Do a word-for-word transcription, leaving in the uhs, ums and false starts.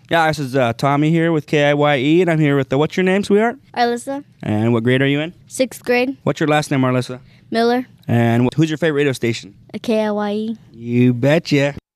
Yeah, this is uh, Tommy here with K I Y E, and I'm here with the, what's your name, sweetheart? Arlissa. And what grade are you in? Sixth grade. What's your last name, Arlissa? Miller. And wh- who's your favorite radio station? A K I Y E. You betcha.